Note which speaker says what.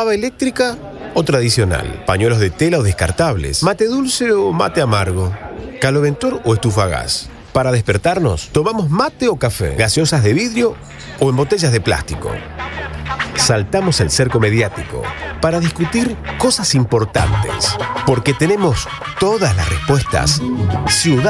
Speaker 1: ¿Pava eléctrica o tradicional? ¿Pañuelos de tela o descartables? ¿Mate dulce o mate amargo? ¿Caloventor o estufa a gas? Para despertarnos, ¿tomamos mate o café? ¿Gaseosas de vidrio o en botellas de plástico? Saltamos el cerco mediático para discutir cosas importantes, porque tenemos todas las respuestas. Ciudad